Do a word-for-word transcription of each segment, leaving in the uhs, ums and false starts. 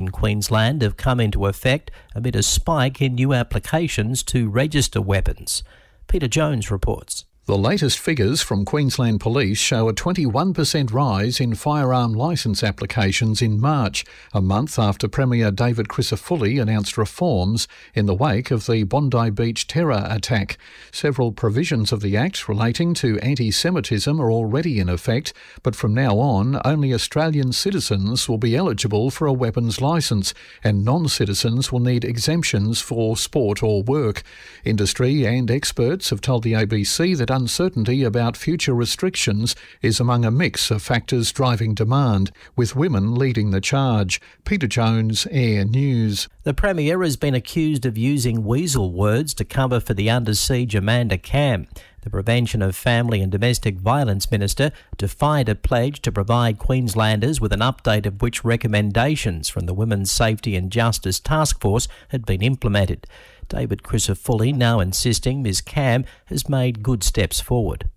in Queensland have come into effect amid a spike in new applications to register weapons. Peter Jones reports. The latest figures from Queensland Police show a twenty-one percent rise in firearm licence applications in March, a month after Premier David Crisafulli announced reforms in the wake of the Bondi Beach terror attack. Several provisions of the Act relating to anti-Semitism are already in effect, but from now on, only Australian citizens will be eligible for a weapons licence, and non-citizens will need exemptions for sport or work. Industry and experts have told the A B C that uncertainty about future restrictions is among a mix of factors driving demand, with women leading the charge. Peter Jones, Air News. The Premier has been accused of using weasel words to cover for the under siege Amanda Cam. The Prevention of Family and Domestic Violence Minister defied a pledge to provide Queenslanders with an update of which recommendations from the Women's Safety and Justice Task Force had been implemented. David Crisafulli now insisting Ms Cam has made good steps forward.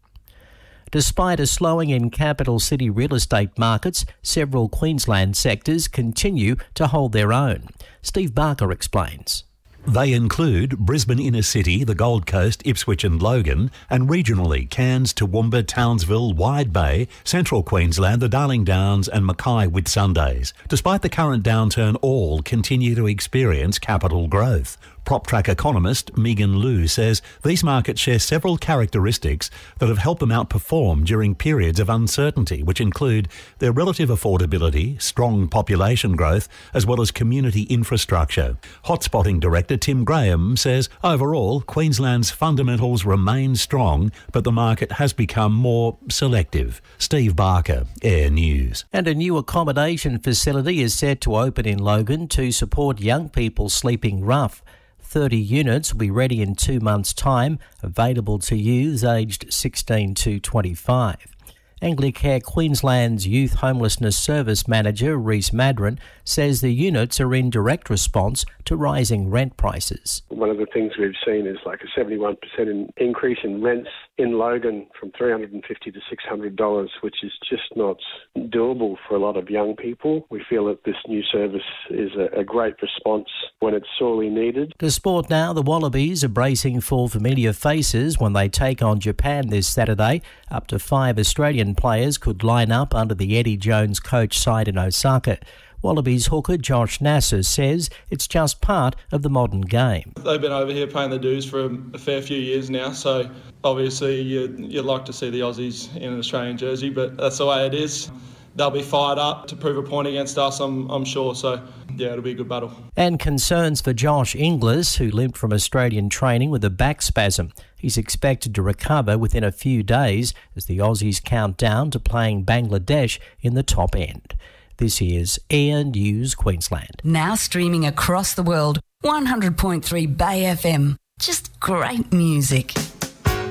Despite a slowing in capital city real estate markets, several Queensland sectors continue to hold their own. Steve Barker explains. They include Brisbane Inner City, the Gold Coast, Ipswich and Logan, and regionally Cairns, Toowoomba, Townsville, Wide Bay, Central Queensland, the Darling Downs and Mackay Whitsundays. Despite the current downturn, all continue to experience capital growth. PropTrack economist Megan Liu says these markets share several characteristics that have helped them outperform during periods of uncertainty, which include their relative affordability, strong population growth, as well as community infrastructure. Hotspotting Director Tim Graham says overall Queensland's fundamentals remain strong, but the market has become more selective. Steve Barker, Air News. And a new accommodation facility is set to open in Logan to support young people sleeping rough. thirty units will be ready in two months' time, available to youths aged sixteen to twenty-five. Anglicare Queensland's Youth Homelessness Service Manager, Reece Madron, says the units are in direct response to rising rent prices. One of the things we've seen is like a seventy-one percent in increase in rents in Logan from three hundred fifty dollars to six hundred dollars, which is just not doable for a lot of young people. We feel that this new service is a, a great response when it's sorely needed. To sport now, the Wallabies are bracing for familiar faces when they take on Japan this Saturday. Up to five Australian players could line up under the Eddie Jones coach side in Osaka. Wallabies hooker Josh Nasser says it's just part of the modern game. They've been over here paying the dues for a fair few years now, so obviously you'd, you'd like to see the Aussies in an Australian jersey, but that's the way it is. They'll be fired up to prove a point against us, I'm, I'm sure, so yeah, it'll be a good battle. And concerns for Josh Inglis, who limped from Australian training with a back spasm. He's expected to recover within a few days as the Aussies count down to playing Bangladesh in the top end. This is Air News Queensland. Now streaming across the world, one hundred point three Bay F M. Just great music.